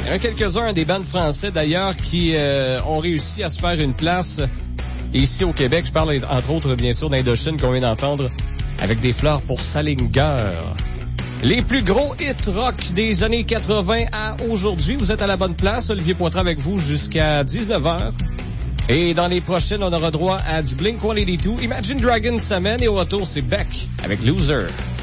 Il y en a quelques-uns des bands français d'ailleurs qui ont réussi à se faire une place ici au Québec. Je parle entre autres bien sûr d'Indochine qu'on vient d'entendre avec Des fleurs pour Salinger. Les plus gros hits rock des années 80 à aujourd'hui. Vous êtes à la bonne place. Olivier Poitras avec vous jusqu'à 19h. Et dans les prochaines, on aura droit à du Blink-182. Imagine Dragons s'amène et au retour, c'est Beck avec Loser.